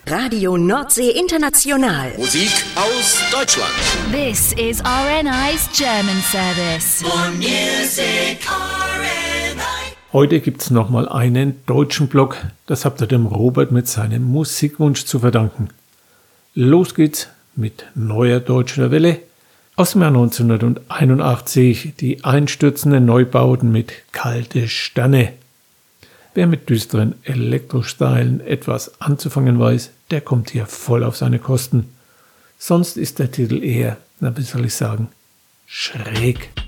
Radio Nordsee International. Musik aus Deutschland. This is RNI's German service. For music, RNI. Heute gibt's nochmal einen deutschen Block. Das habt ihr dem Robert mit seinem Musikwunsch zu verdanken. Los geht's mit neuer deutscher Welle. Aus dem Jahr 1981 die einstürzenden Neubauten mit Kalte Sterne. Wer mit düsteren Elektrostylen etwas anzufangen weiß, der kommt hier voll auf seine Kosten. Sonst ist der Titel eher, wie soll ich sagen, schräg.